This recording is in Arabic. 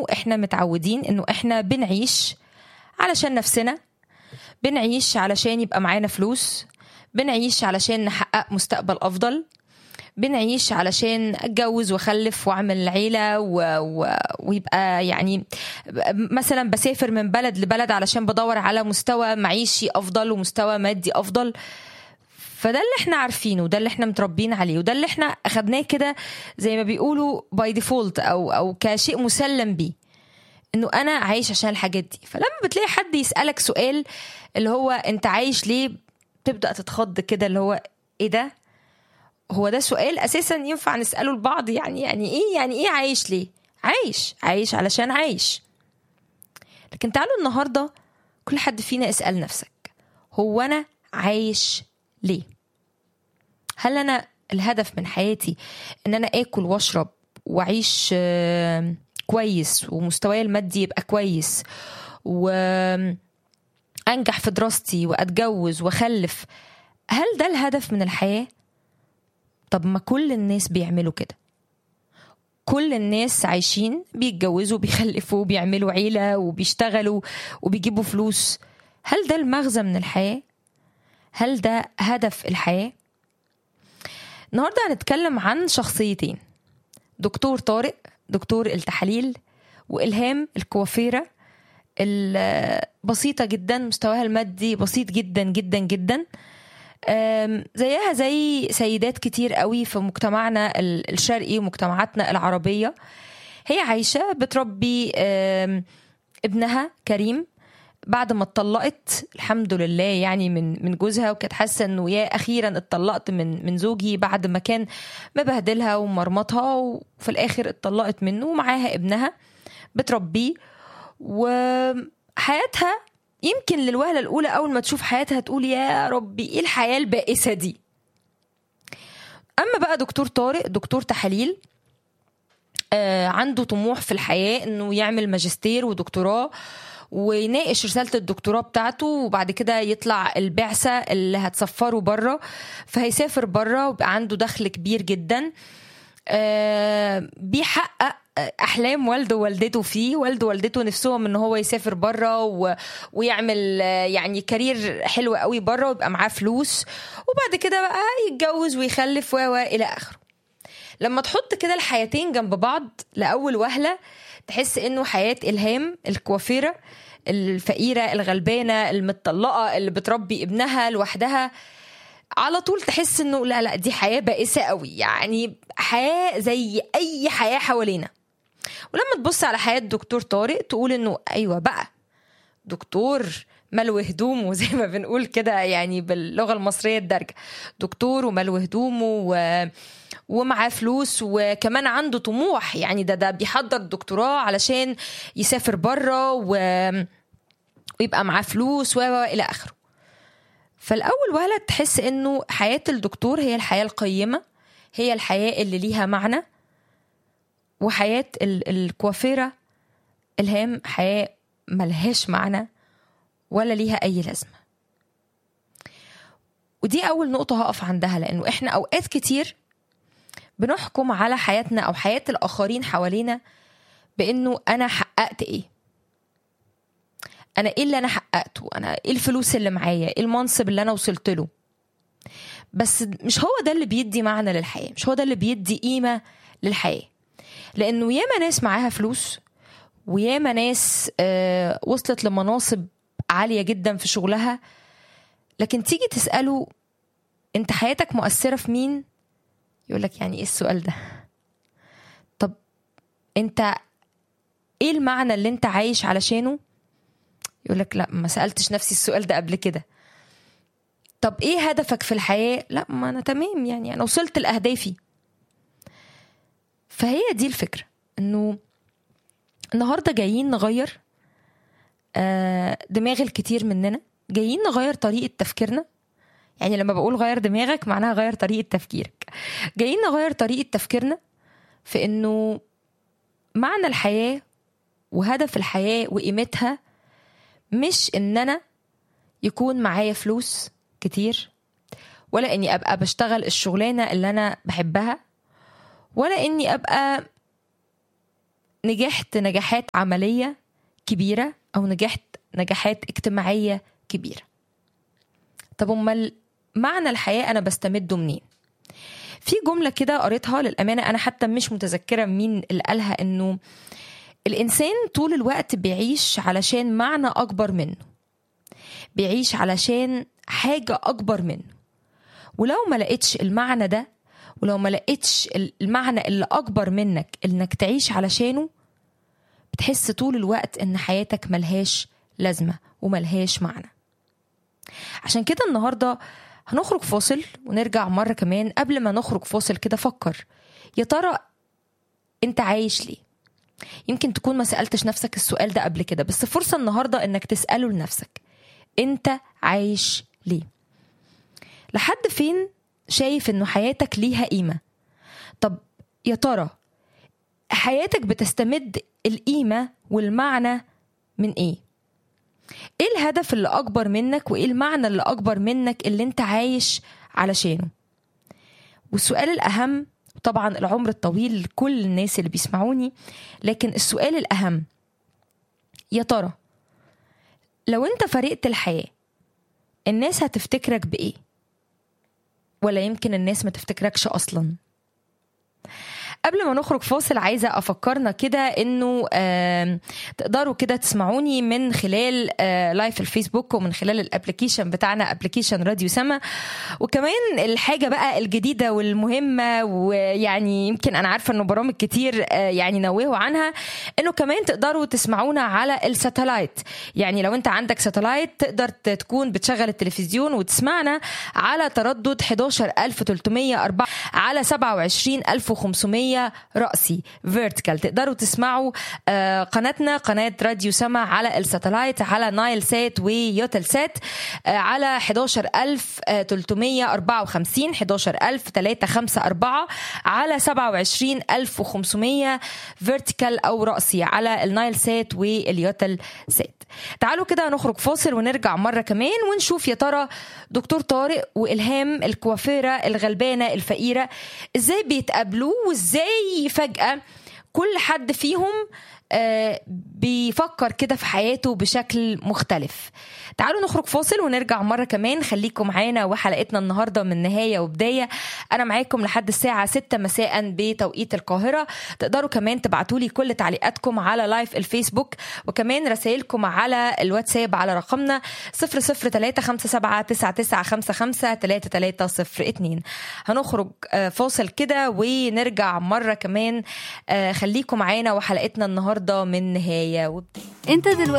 انه احنا متعودين انه احنا بنعيش علشان نفسنا، بنعيش علشان يبقى معانا فلوس، بنعيش علشان نحقق مستقبل افضل، بنعيش علشان اتجوز واخلف واعمل عيله ويبقى يعني مثلا بسافر من بلد لبلد علشان بدور على مستوى معيشي افضل ومستوى مادي افضل. فده اللي احنا عارفينه، وده اللي احنا متربين عليه، وده اللي احنا اخدناه كده زي ما بيقولوا باي ديفولت او كشيء مسلم بيه، انه انا عايش عشان الحاجات دي. فلما بتلاقي حد يسألك سؤال اللي هو انت عايش ليه، تبدأ تتخض كده، اللي هو ايه ده؟ هو ده سؤال اساسا ينفع نسأله لبعض؟ يعني ايه عايش ليه؟ عايش علشان عايش. لكن تعالوا النهاردة كل حد فينا اسأل نفسك، هو انا عايش ليه؟ هل انا الهدف من حياتي ان انا اكل واشرب واعيش كويس ومستواي المادي يبقى كويس وانجح في دراستي واتجوز واخلف؟ هل ده الهدف من الحياة؟ طب ما كل الناس بيعملوا كده، كل الناس عايشين بيتجوزوا بيخلفوا بيعملوا عيلة وبيشتغلوا وبيجيبوا فلوس. هل ده المغزى من الحياة؟ هل ده هدف الحياة؟ النهاردة هنتكلم عن شخصيتين، دكتور طارق دكتور التحاليل، وإلهام الكوافيرة البسيطة جدا، مستواها المادي بسيط جدا جدا جدا، زيها زي سيدات كتير قوي في مجتمعنا الشرقي ومجتمعاتنا العربية. هي عايشة بتربي ابنها كريم بعد ما اتطلقت الحمد لله يعني من جوزها، وكانت حاسه انه يا اخيرا اتطلقت من زوجي بعد ما كان مبهدلها ومرمطها، وفي الاخر اتطلقت منه ومعاها ابنها بتربيه. وحياتها يمكن للوهله الاولى اول ما تشوف حياتها تقول يا ربي ايه الحياه البائسه دي. اما بقى دكتور طارق دكتور تحاليل، عنده طموح في الحياه انه يعمل ماجستير ودكتوراه ويناقش رسالة الدكتوراه بتاعته، وبعد كده يطلع البعثة اللي هتسفره بره، فهيسافر بره ويبقى عنده دخل كبير جدا، بيحقق أحلام والده ووالدته فيه. والده ووالدته نفسهم إن هو يسافر بره ويعمل يعني كارير حلو قوي بره ويبقى معاه فلوس، وبعد كده بقى يتجوز ويخلف إلى آخره. لما تحط كده الحياتين جنب بعض لأول وهلة تحس إنه حياة إلهام الكوافيرة الفقيرة الغلبانة المتطلقة اللي بتربي ابنها لوحدها، على طول تحس إنه لا دي حياة بائسة قوي، يعني حياة زي أي حياة حوالينا. ولما تبص على حياة دكتور طارق تقول إنه أيوة بقى دكتور ملو هدومه زي ما بنقول كده يعني باللغة المصرية الدارجة، دكتور وملو هدومه ومعاه فلوس وكمان عنده طموح، يعني ده بيحضر دكتوراه علشان يسافر بره ويبقى معاه فلوس إلى آخره. فالأول وهلة تحس إنه حياة الدكتور هي الحياة القيمة، هي الحياة اللي ليها معنى، وحياة الكوافيرة إلهام حياة ملهاش معنى ولا ليها أي لازمة. ودي أول نقطة هقف عندها، لأنه إحنا أوقات كتير بنحكم على حياتنا أو حياة الآخرين حوالينا بأنه أنا حققت إيه، أنا إيه اللي أنا حققته، أنا إيه الفلوس اللي معايا، إيه المنصب اللي أنا وصلت له. بس مش هو ده اللي بيدي معنى للحياة، مش هو ده اللي بيدي قيمة للحياة. لأنه ياما ناس معاها فلوس وياما ناس وصلت لمناصب عالية جدا في شغلها، لكن تيجي تسأله أنت حياتك مؤثرة في مين؟ يقولك يعني إيه السؤال ده؟ طب أنت إيه المعنى اللي أنت عايش علشانه؟ يقولك لا ما سألتش نفسي السؤال ده قبل كده. طب إيه هدفك في الحياة؟ لا ما أنا تمام، يعني أنا وصلت لأهدافي. فهي دي الفكرة، إنه النهاردة جايين نغير دماغ الكتير مننا، جايين نغير طريقة تفكيرنا. يعني لما بقول غير دماغك معناها غير طريقة تفكيرك. جايين نغير طريقة تفكيرنا في إنه معنى الحياة وهدف الحياة وقيمتها مش إن أنا يكون معايا فلوس كتير، ولا إني أبقى بشتغل الشغلانة اللي أنا بحبها، ولا إني أبقى نجحت نجاحات عملية كبيرة أو نجحت نجاحات اجتماعية كبيرة. طب أمال معنى الحياة أنا بستمده منين؟ في جملة كده قريتها للأمانة، أنا حتى مش متذكرة مين اللي قالها، إنه الإنسان طول الوقت بيعيش علشان معنى أكبر منه، بيعيش علشان حاجة أكبر منه. ولو ما لقيتش المعنى ده، ولو ما لقيتش المعنى اللي أكبر منك إنك تعيش علشانه، بتحس طول الوقت إن حياتك ملهاش لازمة وملهاش معنى. عشان كده النهاردة هنخرج فاصل ونرجع مرة كمان. قبل ما نخرج فاصل كده فكر، يا ترى انت عايش ليه؟ يمكن تكون ما سألتش نفسك السؤال ده قبل كده، بس فرصة النهاردة انك تسأله لنفسك، انت عايش ليه؟ لحد فين شايف انه حياتك ليها قيمة؟ طب يا ترى حياتك بتستمد القيمة والمعنى من ايه؟ ايه الهدف اللي اكبر منك وايه المعنى اللي اكبر منك اللي انت عايش علشانه؟ والسؤال الاهم، طبعا العمر الطويل لكل الناس اللي بيسمعوني، لكن السؤال الاهم، يا ترى لو انت فرقت الحياة الناس هتفتكرك بايه؟ ولا يمكن الناس ما تفتكركش اصلا؟ قبل ما نخرج فاصل عايزة أفكرنا كده إنه تقدروا كده تسمعوني من خلال لايف الفيسبوك ومن خلال الابليكيشن بتاعنا، ابليكيشن راديو سما. وكمان الحاجة بقى الجديدة والمهمة، ويعني يمكن أنا عارفة إنه برامج كتير يعني نوهوا عنها، إنه كمان تقدروا تسمعونا على الساتلايت. يعني لو أنت عندك ساتلايت تقدر تكون بتشغل التلفزيون وتسمعنا على تردد 11304 على 27500 رأسي فيرتيكال. تقدروا تسمعوا قناتنا، قناة راديو سما، على الساتلايت على نايل سات ويوتل سات على 11354 11354 على 27500 فيرتيكال أو رأسي على النايل سات واليوتل سات. تعالوا كده نخرج فاصل ونرجع مرة كمان ونشوف يا ترى دكتور طارق وإلهام الكوافيرة الغلبانة الفقيرة ازاي بيتقابلوا، وازاي فجأة كل حد فيهم بيفكر كده في حياته بشكل مختلف. تعالوا نخرج فاصل ونرجع مرة كمان. خليكم معانا وحلقتنا النهاردة من نهاية وبداية. أنا معاكم لحد الساعة 6 مساء بتوقيت القاهرة. تقدروا كمان تبعتولي كل تعليقاتكم على لايف الفيسبوك، وكمان رسائلكم على الواتساب على رقمنا 0035799553302. هنخرج فاصل كده ونرجع مرة كمان. خليكم معانا وحلقتنا النهاردة من نهاية وبداية. انت دلوقتي